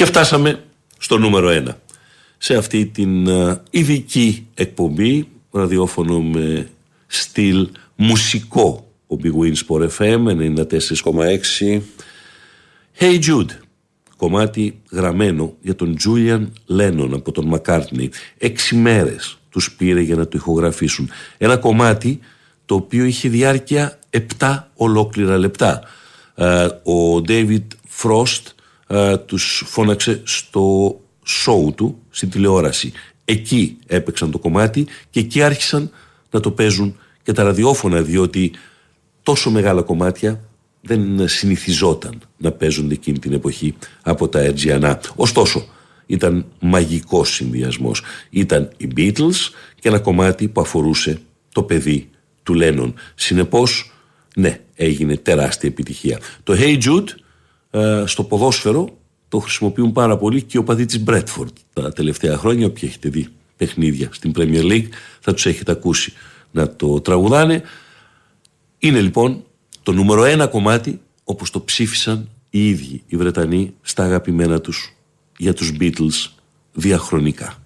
Και φτάσαμε στο νούμερο 1. Σε αυτή την ειδική εκπομπή, ραδιόφωνο με στυλ μουσικό, ο Big Win Sport FM 94,6. Hey Jude, κομμάτι γραμμένο για τον Julian Lennon από τον McCartney. 6 μέρες τους πήρε για να το ηχογραφήσουν. Ένα κομμάτι το οποίο είχε διάρκεια 7 ολόκληρα λεπτά. Ο David Frost τους φώναξε στο show του, στην τηλεόραση. Εκεί έπαιξαν το κομμάτι και εκεί άρχισαν να το παίζουν και τα ραδιόφωνα, διότι τόσο μεγάλα κομμάτια δεν συνηθιζόταν να παίζονται εκείνη την εποχή από τα RGNA. Ωστόσο, ήταν μαγικός συνδυασμός. Ήταν οι Beatles και ένα κομμάτι που αφορούσε το παιδί του Lennon. Συνεπώς, ναι, έγινε τεράστια επιτυχία. Το Hey Jude στο ποδόσφαιρο το χρησιμοποιούν πάρα πολύ και οι οπαδοί της Bradford τα τελευταία χρόνια. Όποιοι έχετε δει παιχνίδια στην Premier League θα τους έχετε ακούσει να το τραγουδάνε. Είναι λοιπόν το νούμερο 1 κομμάτι, όπως το ψήφισαν οι ίδιοι οι Βρετανοί στα αγαπημένα τους για τους Beatles διαχρονικά.